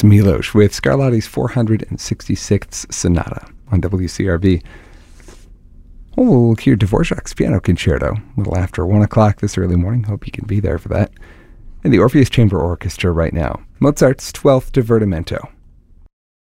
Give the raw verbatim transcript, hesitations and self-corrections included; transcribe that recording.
That's Milos with Scarlatti's four hundred sixty-sixth Sonata on W C R V. Oh, we'll hear Dvorak's Piano Concerto a little after one o'clock this early morning. Hope you can be there for that. And the Orpheus Chamber Orchestra right now. Mozart's twelfth Divertimento.